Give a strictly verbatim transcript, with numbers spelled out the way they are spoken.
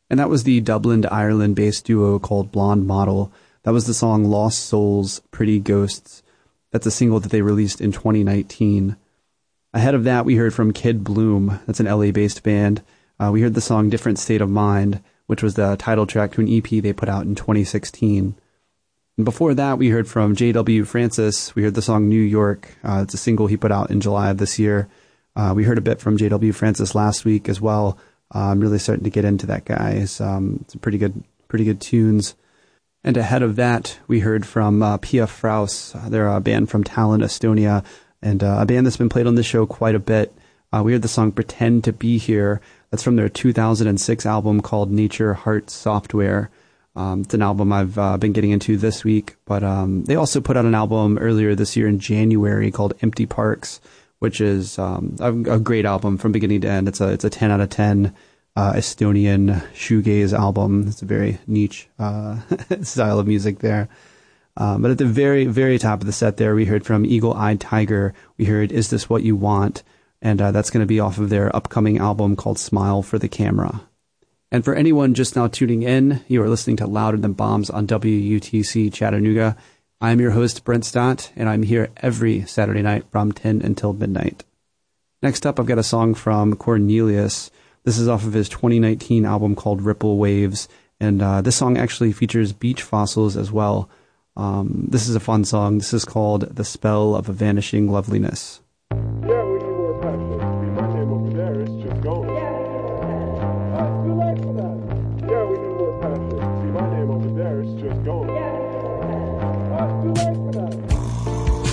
And that was the Dublin, Ireland-based duo called Blonde Model. That was the song Lost Souls, Pretty Ghosts. That's a single that they released in twenty nineteen. Ahead of that, we heard from Kid Bloom. That's an L A-based band. Uh, we heard the song Different State of Mind, which was the title track to an E P they put out in twenty sixteen. And before that, we heard from J W Francis. We heard the song New York. Uh, it's a single he put out in July of this year. Uh, we heard a bit from J W Francis last week as well. Uh, I'm really starting to get into that guy. It's, um, it's pretty good, pretty good tunes. And ahead of that, we heard from uh, Pia Fraus. They're a band from Tallinn, Estonia, and uh, a band that's been played on this show quite a bit. Uh, we heard the song Pretend to Be Here. That's from their two thousand six album called Nature Heart Software. Um, it's an album I've uh, been getting into this week, but um, they also put out an album earlier this year in January called Empty Parks, which is um, a, a great album from beginning to end. It's a it's a ten out of ten uh, Estonian shoegaze album. It's a very niche uh, style of music there. Um, but at the very, very top of the set there, we heard from Eagle Eyed Tiger. We heard Is This What You Want? And uh, that's going to be off of their upcoming album called Smile for the Camera. And for anyone just now tuning in, you are listening to Louder Than Bombs on W U T C Chattanooga. I'm your host, Brent Stott, and I'm here every Saturday night from ten until midnight. Next up, I've got a song from Cornelius. This is off of his twenty nineteen album called Ripple Waves, and uh, this song actually features beach fossils as well. Um, this is a fun song. This is called The Spell of a Vanishing Loveliness.